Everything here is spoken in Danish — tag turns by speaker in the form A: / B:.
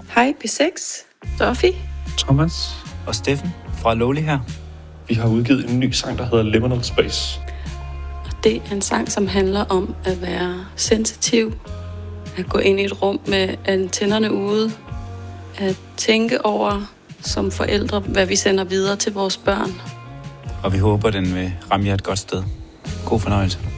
A: Hej P6, Sofie,
B: Thomas
C: og Steffen fra Lowly her.
B: Vi har udgivet en ny sang, der hedder Liminal Space.
A: og det er en sang, som handler om at være sensitiv, at gå ind i et rum med antennerne ude, at tænke over som forældre, hvad vi sender videre til vores børn.
C: Og vi håber, den vil ramme jer et godt sted. God fornøjelse.